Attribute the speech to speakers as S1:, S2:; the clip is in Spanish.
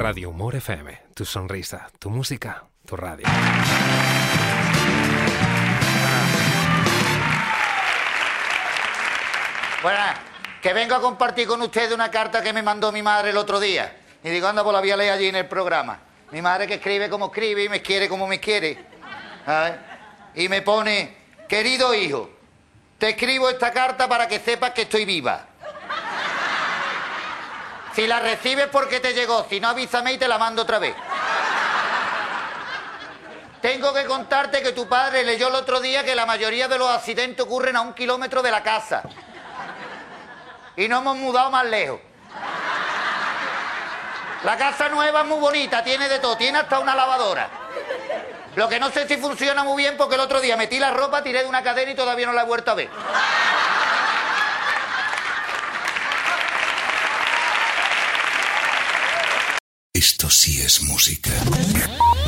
S1: Radio Humor FM, tu sonrisa, tu música, tu radio.
S2: Bueno, que vengo a compartir con ustedes una carta que me mandó mi madre el otro día. Y digo, anda, pues la voy a leer allí en el programa. Mi madre que escribe como escribe y me quiere como me quiere. ¿Sabes? Y me pone, querido hijo, te escribo esta carta para que sepas que estoy viva. Si la recibes porque te llegó, si no avísame y te la mando otra vez. Tengo que contarte que tu padre leyó el otro día que la mayoría de los accidentes ocurren a 1 kilómetro de la casa. Y no hemos mudado más lejos. La casa nueva es muy bonita, tiene de todo, tiene hasta una lavadora. Lo que no sé si funciona muy bien porque el otro día metí la ropa, tiré de una cadena y todavía no la he vuelto a ver.
S3: Esto sí es música.